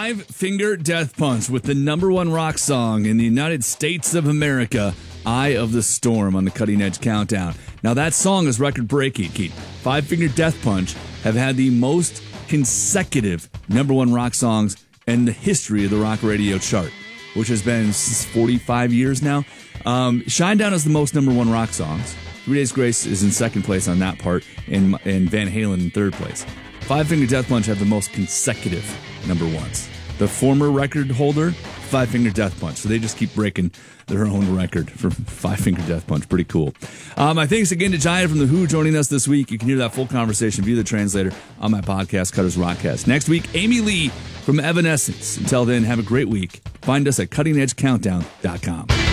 Five Finger Death Punch with the number one rock song in the United States of America, Eye of the Storm, on the Cutting Edge Countdown. Now that song is record breaking, Keith. Five Finger Death Punch have had the most consecutive number one rock songs in the history of the rock radio chart, which has been 45 years now. Shinedown is the most number one rock songs. 3 Days Grace is in second place on that part, and Van Halen in third place. Five Finger Death Punch have the most consecutive number ones. The former record holder, Five Finger Death Punch. So they just keep breaking their own record for Five Finger Death Punch. Pretty cool. My thanks again to Giant from The Who joining us this week. You can hear that full conversation via the translator on my podcast, Cutter's Rockcast. Next week, Amy Lee from Evanescence. Until then, have a great week. Find us at cuttingedgecountdown.com.